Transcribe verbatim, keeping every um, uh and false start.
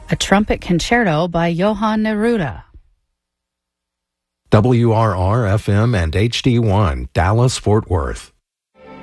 A trumpet concerto by Johann Neruda. W R R F M and H D one, Dallas, Fort Worth.